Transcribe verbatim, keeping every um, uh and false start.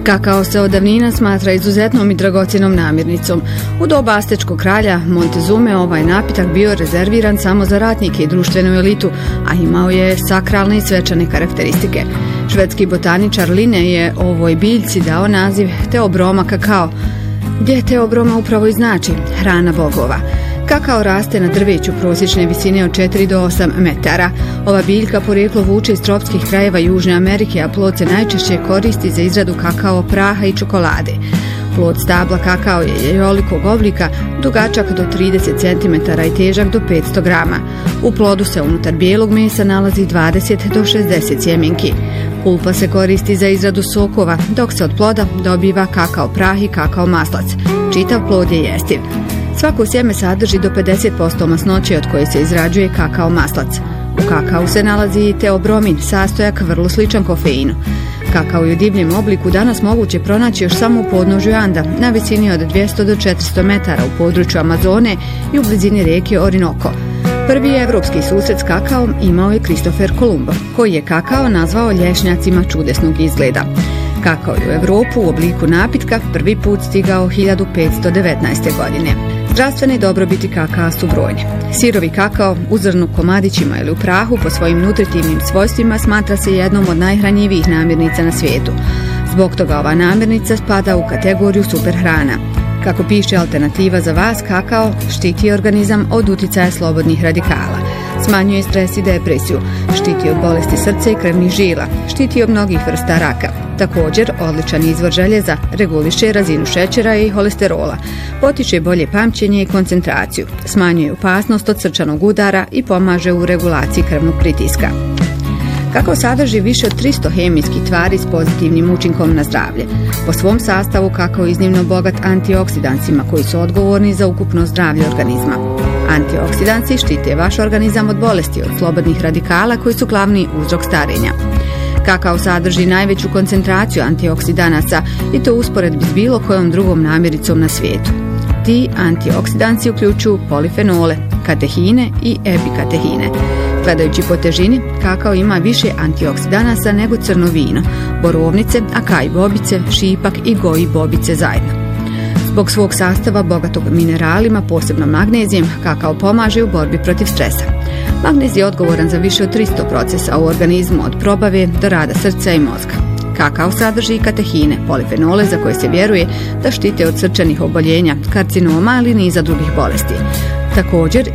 Kakao se od davnina smatra izuzetnom i dragocjenom namirnicom. U doba Astečkog kralja Montezume ovaj napitak bio rezerviran samo za ratnike i društvenu elitu, a imao je sakralne i svečane karakteristike. Švedski botaničar Linne je ovoj biljci dao naziv Teobroma kakao, gdje Teobroma upravo i znači hrana bogova. Kakao raste na drveću prosječne visine od četiri do osam metara. Ova biljka porijeklo vuče iz tropskih krajeva Južne Amerike, a plod se najčešće koristi za izradu kakao praha i čokolade. Plod stabla kakao je jajolikog oblika, dugačak do trideset centimetara i težak do petsto grama. U plodu se unutar bijelog mesa nalazi dvadeset do šezdeset sjemenki. Pulpa se koristi za izradu sokova, dok se od ploda dobiva kakao prah i kakao maslac. Čitav plod je jestiv. Svako sjeme sadrži do pedeset posto masnoće od koje se izrađuje kakao maslac. U kakao se nalazi i teobromin, sastojak vrlo sličan kofeinu. Kakao je u divljem obliku danas moguće pronaći još samo u podnožju Anda, na visini od dvjesto do četiristo metara u području Amazone i u blizini rijeke Orinoko. Prvi evropski susret s kakaom imao je Kristofer Kolumbo, koji je kakao nazvao lješnjacima čudesnog izgleda. Kakao je u Evropu u obliku napitka prvi put stigao hiljadu petsto devetnaeste. godine. Zdravstvene dobrobiti kakao su brojne. Sirovi kakao u zrnu, komadićima ili u prahu po svojim nutritivnim svojstvima smatra se jednom od najhranjivijih namirnica na svijetu. Zbog toga ova namirnica spada u kategoriju superhrana. Kako piše Alternativa za vas, kakao štiti organizam od uticaja slobodnih radikala, smanjuje stres i depresiju, štiti od bolesti srca i krvnih žila, štiti od mnogih vrsta raka. Također, odličan izvor željeza, reguliše razinu šećera i holesterola, potiče bolje pamćenje i koncentraciju, smanjuje opasnost od srčanog udara i pomaže u regulaciji krvnog pritiska. Kakao sadrži više od tristo hemijskih tvari s pozitivnim učinkom na zdravlje. Po svom sastavu kakao je iznimno bogat antioksidansima koji su odgovorni za ukupno zdravlje organizma. Antioksidansi štite vaš organizam od bolesti, od slobodnih radikala koji su glavni uzrok starenja. Kakao sadrži najveću koncentraciju antioksidanasa i to u usporedbi s bilo kojom drugom namirnicom na svijetu. Ti antioksidansi uključuju polifenole, katehine i epikatehine. Gledajući po težini, kakao ima više antioksidanasa nego crno vino, borovnice, akaj bobice, šipak i goji bobice zajedno. Zbog svog sastava bogatog mineralima, posebno magnezijem, kakao pomaže u borbi protiv stresa. Magnez je odgovoran za više od tristo procesa u organizmu, od probave do rada srca i mozga. Kakao sadrži i katehine, polifenole za koje se vjeruje da štite od srčanih oboljenja, karcinoma ili niza drugih bolesti. Također